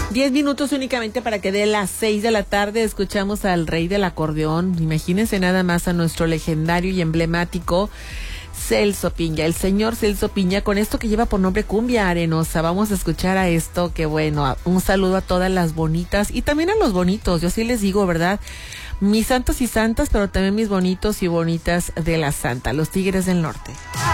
10 minutos únicamente para que dé las 6 de la tarde. Escuchamos al rey del acordeón. Imagínense nada más a nuestro legendario y emblemático Celso Piña, el señor Celso Piña, con esto que lleva por nombre Cumbia Arenosa. Vamos a escuchar a esto, que bueno, un saludo a todas las bonitas y también a los bonitos, yo sí les digo, ¿verdad? Mis santos y santas, pero también mis bonitos y bonitas de la Santa, los Tigres del Norte.